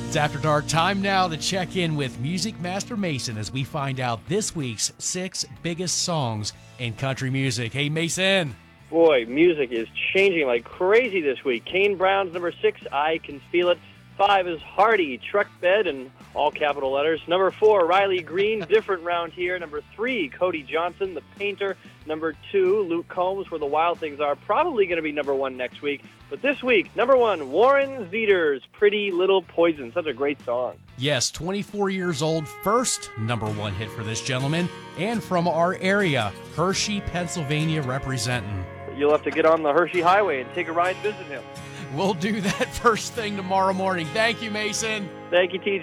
It's After Dark time now to check in with Music Master Mason as we find out this week's 6 biggest songs in country music. Hey, Mason. Boy, music is changing like crazy this week. Kane Brown's number 6, I Can Feel It. 5 is Hardy, Truck Bed, in all capital letters. Number 4, Riley Green, Different Round Here. Number 3, Cody Johnson, The Painter. Number 2, Luke Combs, Where the Wild Things Are. Probably going to be number 1 next week. But this week, number 1, Warren Zevers, Pretty Little Poison. Such a great song. Yes, 24 years old, first number 1 hit for this gentleman. And from our area, Hershey, Pennsylvania representing. You'll have to get on the Hershey Highway and take a ride and visit him. We'll do that first thing tomorrow morning. Thank you, Mason. Thank you, TJ.